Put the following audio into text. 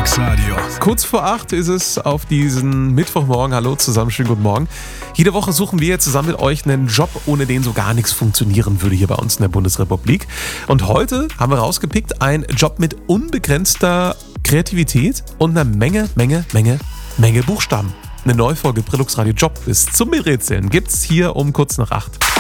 Prelux Radio. Kurz vor 8 ist es auf diesen Mittwochmorgen. Hallo zusammen, schönen guten Morgen. Jede Woche suchen wir zusammen mit euch einen Job, ohne den so gar nichts funktionieren würde hier bei uns in der Bundesrepublik. Und heute haben wir rausgepickt einen Job mit unbegrenzter Kreativität und einer Menge Buchstaben. Eine neue Folge Prelux Radio Job bis zum Miträtseln gibt's hier um kurz nach 8.